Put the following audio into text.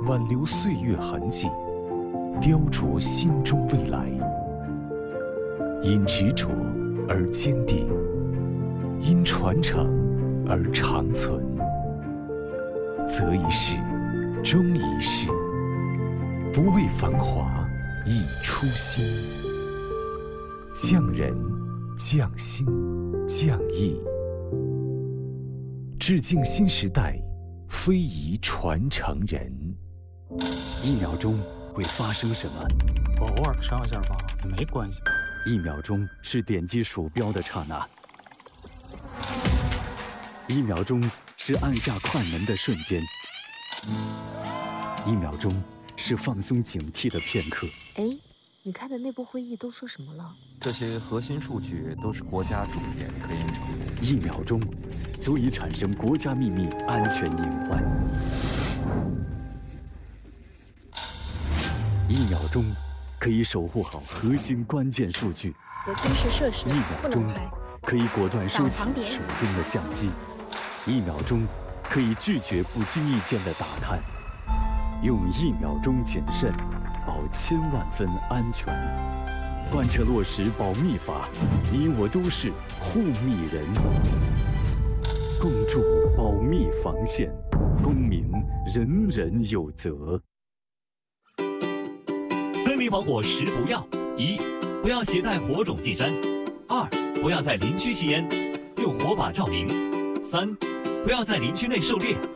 挽留岁月痕迹，雕琢心中未来。因执着而坚定，因传承而长存。择一事，终一事，不为繁华，以初心。匠人，匠心，匠艺，致敬新时代非遗传承人。 1秒钟会发生什么？ 偶尔上一下吧，也没关系。 1秒钟是点击鼠标的刹那，1秒钟是按下快门的瞬间，1秒钟是放松警惕的片刻。 哎，你开的内部会议都说什么了？ 这些核心数据都是国家重点科研成果。 1秒钟足以产生国家秘密安全隐患。1秒钟可以守护好核心关键数据。 有军事设施 1秒钟不能拍。 可以果断收起手中的相机。1秒钟可以拒绝不经意间的打探。用1秒钟谨慎，保1000万分安全。贯彻落实保密法，你我都是护密人。共筑保密防线，公民人人有责。 森林防火10不要：1、不要携带火种进山；2、不要在林区吸烟，用火把照明；3、不要在林区内狩猎。